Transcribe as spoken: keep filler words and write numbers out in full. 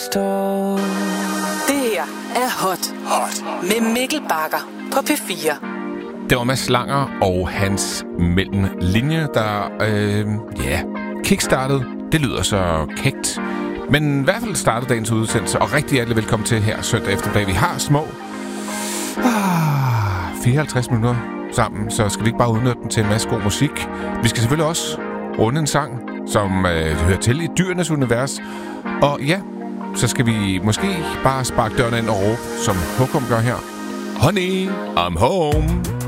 Stå. Det her er Hot, Hot med Mikkel Bagger på P fire. Det var Mads Langer og hans mellemlinje, der øh, ja, kickstartede. Det lyder så kægt. Men i hvert fald startede dagens udsendelse, og rigtig hjertelig velkommen til her søndag eftermiddag. Vi har små ah, fireoghalvtreds minutter sammen, så skal vi ikke bare udnytte den til en masse god musik. Vi skal selvfølgelig også runde en sang, som øh, hører til i dyrenes univers. Og ja, så skal vi måske bare sparke døren ind og råbe, som Håkon gør her. Honey, I'm home.